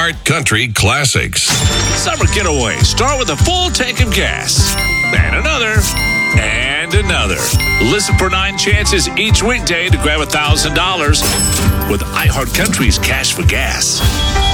iHeart Country Classics. Summer getaway. Start with a full tank of gas. And another. And another. Listen for 9 chances each weekday to grab $1,000 with iHeart Country's Cash for Gas.